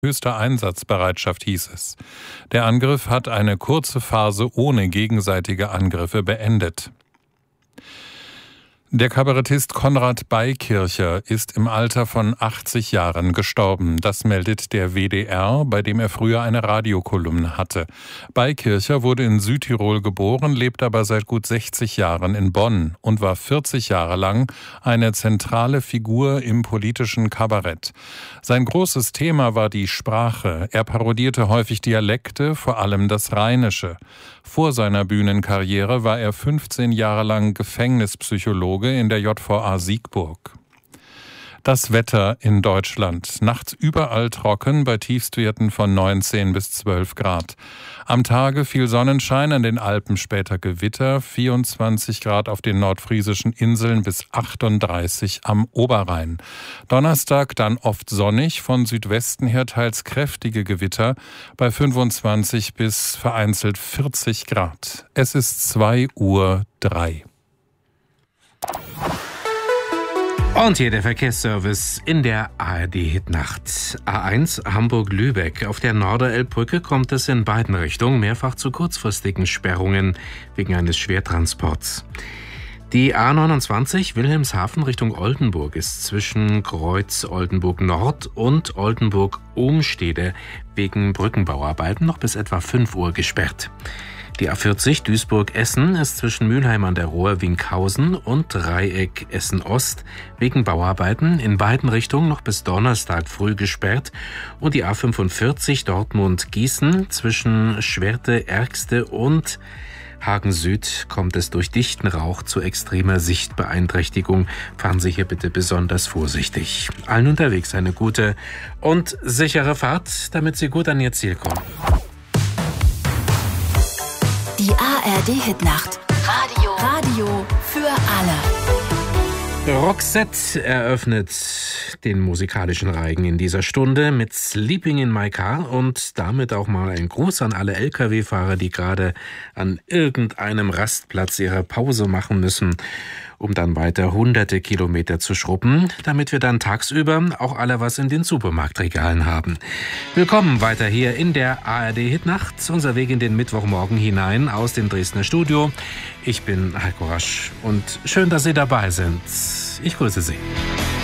höchster Einsatzbereitschaft, hieß es. Der Angriff hat eine kurze Phase ohne gegenseitige Angriffe beendet. Der Kabarettist Konrad Beikircher ist im Alter von 80 Jahren gestorben. Das meldet der WDR, bei dem er früher eine Radiokolumne hatte. Beikircher wurde in Südtirol geboren, lebt aber seit gut 60 Jahren in Bonn und war 40 Jahre lang eine zentrale Figur im politischen Kabarett. Sein großes Thema war die Sprache. Er parodierte häufig Dialekte, vor allem das Rheinische. Vor seiner Bühnenkarriere war er 15 Jahre lang Gefängnispsychologe in der JVA Siegburg. Das Wetter in Deutschland. Nachts überall trocken bei Tiefstwerten von 19 bis 12 Grad. Am Tage viel Sonnenschein, an den Alpen später Gewitter, 24 Grad auf den nordfriesischen Inseln bis 38 am Oberrhein. Donnerstag dann oft sonnig, von Südwesten her teils kräftige Gewitter bei 25 bis vereinzelt 40 Grad. Es ist 2:03 Uhr. Und hier der Verkehrsservice in der ARD-Hitnacht. A1 Hamburg-Lübeck. Auf der Norderelbbrücke kommt es in beiden Richtungen mehrfach zu kurzfristigen Sperrungen wegen eines Schwertransports. Die A29 Wilhelmshaven Richtung Oldenburg ist zwischen Kreuz Oldenburg Nord und Oldenburg Ohnstede wegen Brückenbauarbeiten noch bis etwa 5 Uhr gesperrt. Die A40 Duisburg-Essen ist zwischen Mülheim an der Ruhr Winkhausen und Dreieck Essen-Ost wegen Bauarbeiten in beiden Richtungen noch bis Donnerstag früh gesperrt und die A45 Dortmund-Gießen zwischen Schwerte-Ergste und Hagen Süd kommt es durch dichten Rauch zu extremer Sichtbeeinträchtigung. Fahren Sie hier bitte besonders vorsichtig. Allen unterwegs eine gute und sichere Fahrt, damit Sie gut an Ihr Ziel kommen. Die ARD-Hitnacht. Radio für alle. Roxette eröffnet den musikalischen Reigen in dieser Stunde mit Sleeping in My Car und damit auch mal ein Gruß an alle Lkw-Fahrer, die gerade an irgendeinem Rastplatz ihre Pause machen müssen, um dann weiter hunderte Kilometer zu schrubben, damit wir dann tagsüber auch alle was in den Supermarktregalen haben. Willkommen weiter hier in der ARD-Hitnacht, unser Weg in den Mittwochmorgen hinein aus dem Dresdner Studio. Ich bin Heiko Rasch und schön, dass Sie dabei sind. Ich grüße Sie.